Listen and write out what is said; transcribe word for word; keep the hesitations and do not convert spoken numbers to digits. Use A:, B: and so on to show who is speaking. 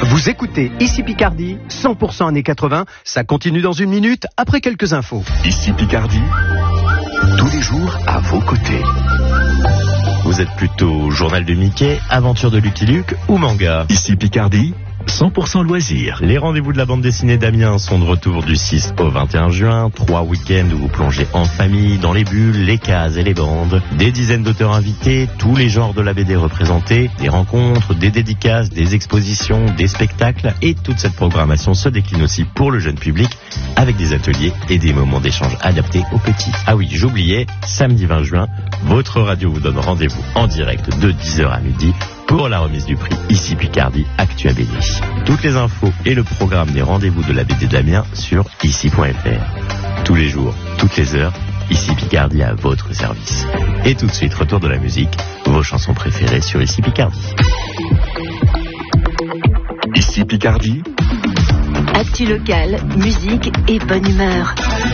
A: Vous écoutez Ici Picardie, cent pour cent années quatre-vingts, ça continue dans une minute après quelques infos.
B: Ici Picardie, tous les jours à vos côtés.
C: Vous êtes plutôt journal de Mickey, aventure de Lucky Luke ou manga?
B: Ici Picardie, cent pour cent loisirs.
C: Les rendez-vous de la bande dessinée d'Amiens sont de retour du six au vingt et un juin. Trois week-ends où vous plongez en famille dans les bulles, les cases et les bandes. Des dizaines d'auteurs invités, tous les genres de la B D représentés, des rencontres, des dédicaces, des expositions, des spectacles. Et toute cette programmation se décline aussi pour le jeune public avec des ateliers et des moments d'échange adaptés aux petits. Ah oui, j'oubliais, samedi vingt juin, votre radio vous donne rendez-vous en direct de dix heures à midi pour la remise du prix Ici Picardie Actu A B D. Toutes les infos et le programme des rendez-vous de la B D d'Amiens sur ici point f r. Tous les jours, toutes les heures, Ici Picardie à votre service. Et tout de suite, retour de la musique, vos chansons préférées sur Ici Picardie.
B: Ici Picardie,
D: Actu locale, musique et bonne humeur.